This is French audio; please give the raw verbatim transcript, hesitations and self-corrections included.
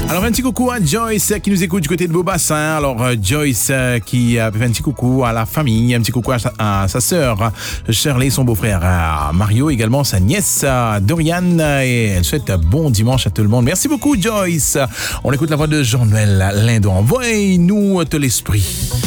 Alors, un petit coucou à Joyce qui nous écoute du côté de Beaubassin. Alors, euh, Joyce euh, qui a fait un petit coucou à la famille, un petit coucou à sa, à sa sœur Shirley, son beau-frère à Mario, également sa nièce Dorian. Et elle souhaite un bon dimanche à tout le monde. Merci beaucoup, Joyce. On écoute la voix de Jean-Noël Lindon. Envoie-nous de l'esprit.